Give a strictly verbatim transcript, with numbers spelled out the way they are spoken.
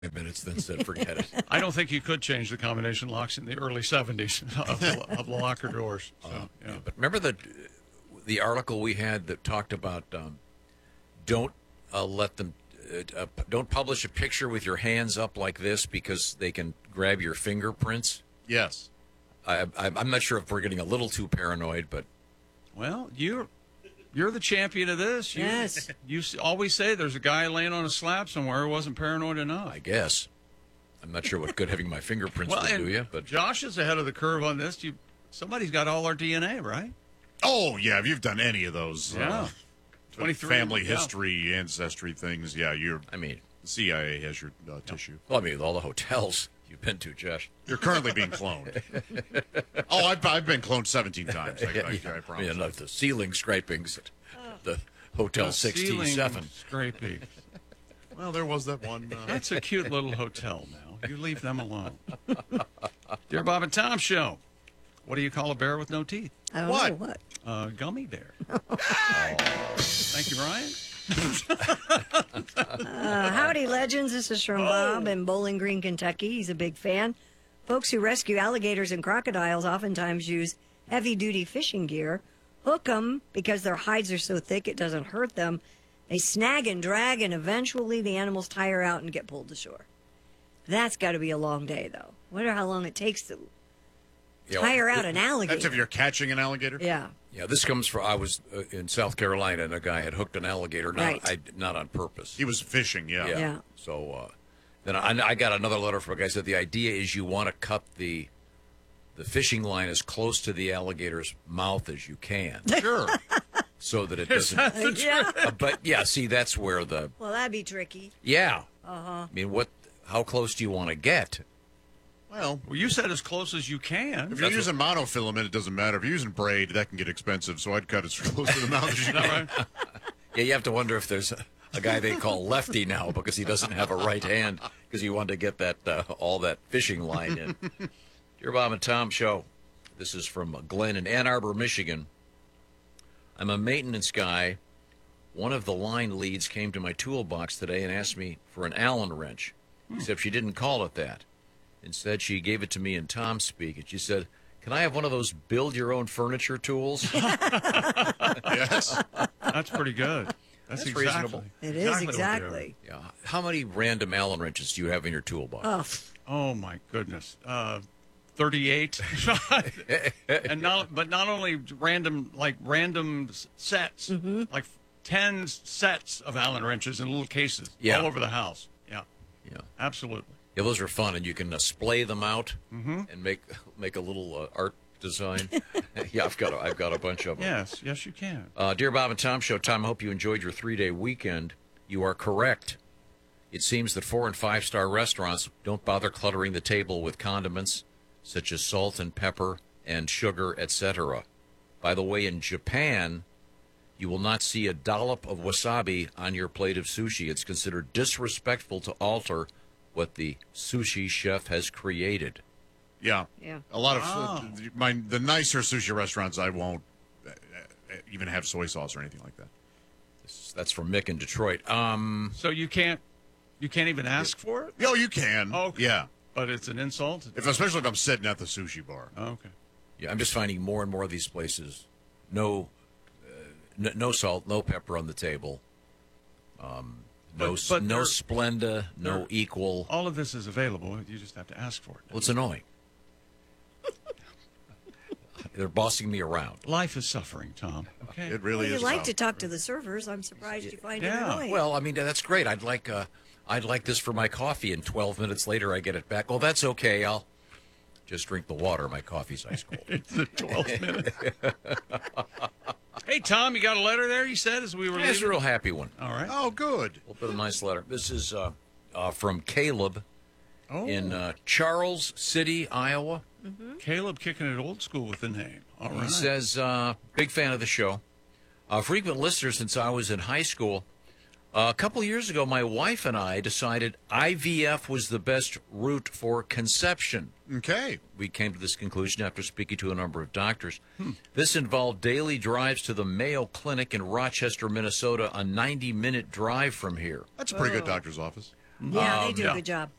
minutes, then said, forget it. I don't think you could change the combination locks in the early seventies of, the- of the locker doors. So, Uh, yeah. yeah, but remember the the article we had that talked about um, don't uh, let them uh, uh, don't publish a picture with your hands up like this because they can grab your fingerprints. Yes. I, I, I'm not sure if we're getting a little too paranoid, but Well, you're you're the champion of this. You, Yes. You s- always say there's a guy laying on a slab somewhere who wasn't paranoid enough. I guess I'm not sure what good having my fingerprints well, would and do you. But Josh is ahead of the curve on this. You, somebody's got all our D N A, right? Oh, yeah, if you've done any of those Yeah. uh, twenty-three family yeah. history, ancestry things, yeah, you're. I mean, the C I A has your uh, tissue. well, I mean, all the hotels you've been to, Josh. You're currently being cloned. oh, I've, I've been cloned seventeen times. I, I, I I promise. mean, like the ceiling scrapings at the Hotel The sixteen ceiling seven. Scraping. Well, there was that one. Uh, That's a cute little hotel now. You leave them alone. Dear Bob and Tom Show. What do you call a bear with no teeth? I don't What? know what. A gummy bear. Thank you, Ryan. Uh, howdy, legends. This is from Bob in Bowling Green, Kentucky. He's a big fan. Folks who rescue alligators and crocodiles oftentimes use heavy-duty fishing gear, hook them because their hides are so thick it doesn't hurt them. They snag and drag, and eventually the animals tire out and get pulled to shore. That's got to be a long day, though. Wonder how long it takes to Yeah, tire out an alligator. that's if you're catching an alligator? Yeah. Yeah, this comes from I was uh, in South Carolina and a guy had hooked an alligator, not Right. I, not on purpose. He was fishing, yeah. Yeah. Yeah. So uh, then I, I got another letter from a guy who said the idea is you want to cut the the fishing line as close to the alligator's mouth as you can, Sure. so that it doesn't. Yeah. Uh, but yeah, see, that's where the Well, that'd be tricky. yeah. Uh-huh. I mean, what? How close do you want to get? Well, Well, you said as close as you can. if you're using monofilament, it doesn't matter. If you're using braid, that can get expensive, so I'd cut as close to the mouth as you can. Yeah, you have to wonder if there's a, a guy they call Lefty now because he doesn't have a right hand because he wanted to get that uh, all that fishing line in. Dear Bob and Tom Show, this is from Glenn in Ann Arbor, Michigan. I'm a maintenance guy. One of the line leads came to my toolbox today and asked me for an Allen wrench, except she didn't call it that. Instead, she gave it to me in Tom speak, and she said, "Can I have one of those build-your-own furniture tools?" Yes. That's pretty good. That's, That's exactly, reasonable. It is, what they're exactly. Yeah. How many random Allen wrenches do you have in your toolbox? Oh, doing. Oh my goodness, uh, thirty-eight, and not but not only random like random s- sets, Mm-hmm. like ten sets of Allen wrenches in little cases Yeah. all over the house. Yeah, Yeah. absolutely. Yeah, those are fun, and you can uh, splay them out and make make a little uh, art design. yeah, I've got a, I've got a bunch of them. Yes, yes, you can. Uh, Dear Bob and Tom Show, Tom, I hope you enjoyed your three-day weekend. You are correct. It seems that four- and five-star restaurants don't bother cluttering the table with condiments such as salt and pepper and sugar, et cetera. By the way, in Japan, you will not see a dollop of wasabi on your plate of sushi. It's considered disrespectful to alter what the sushi chef has created. Yeah. Yeah. A lot of uh, my the nicer sushi restaurants, I won't uh, uh, even have soy sauce or anything like that. This- That's from Mick in Detroit. Um, So you can't, you can't even ask for it. Oh, you can. Oh, okay. Yeah. But it's an insult. If especially if I'm sitting at the sushi bar. Oh, okay. yeah, I'm just finding more and more of these places. No, uh, n- no salt, no pepper on the table. Um, no, But- s but no they're- Splenda, no they're- Equal. All of this is available. You just have to ask for it. Well, it's annoying. They're bossing me around. Life is suffering, Tom. Okay. It really you is. like tough. to talk to the servers. I'm surprised you find it Yeah. annoying. Well, I mean that's great. I'd like uh, I'd like this for my coffee, and twelve minutes later I get it back. Well, that's okay. I'll just drink the water. My coffee's ice cold. It's the twelfth minute. Hey, Tom, you got a letter there, you said, as we were It's a leaving? real happy one. All right. Oh, good. We'll put a nice letter. This is uh, uh, from Caleb Oh, in uh, Charles City, Iowa. Caleb kicking it old school with the name. All He right. says, uh, big fan of the show. A frequent listener since I was in high school. Uh, a couple years ago, my wife and I decided I V F was the best route for conception. Okay. We came to this conclusion after speaking to a number of doctors. This involved daily drives to the Mayo Clinic in Rochester, Minnesota, a ninety-minute drive from here. That's a pretty good doctor's office. Yeah, they Um, do yeah. a good job.